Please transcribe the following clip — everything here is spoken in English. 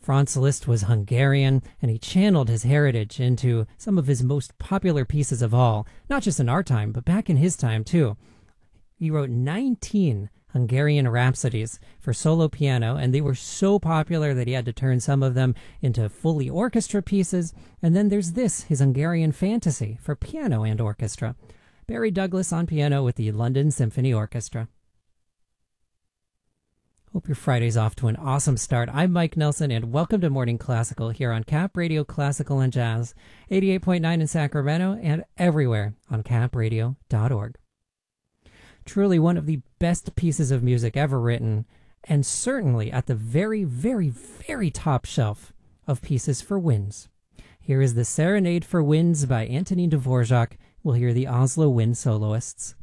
Franz Liszt was Hungarian, and he channeled his heritage into some of his most popular pieces of all, not just in our time, but back in his time too. He wrote 19 Hungarian rhapsodies for solo piano, and they were so popular that he had to turn some of them into fully orchestra pieces. And then there's this, his Hungarian Fantasy, for piano and orchestra. Barry Douglas on piano with the London Symphony Orchestra. Hope your Friday's off to an awesome start. I'm Mike Nelson, and welcome to Morning Classical here on Cap Radio Classical and Jazz, 88.9 in Sacramento and everywhere on capradio.org. Truly one of the best pieces of music ever written, and certainly at the very, very, very top shelf of pieces for winds. Here is the Serenade for Winds by Antonin Dvorak. We'll hear the Oslo Wind Soloists.